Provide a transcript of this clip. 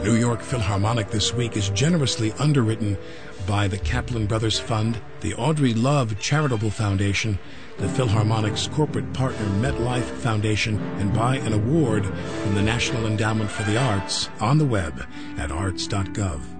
New York Philharmonic this week is generously underwritten by the Kaplan Brothers Fund, the Audrey Love Charitable Foundation, the Philharmonic's corporate partner MetLife Foundation, and by an award from the National Endowment for the Arts on the web at arts.gov.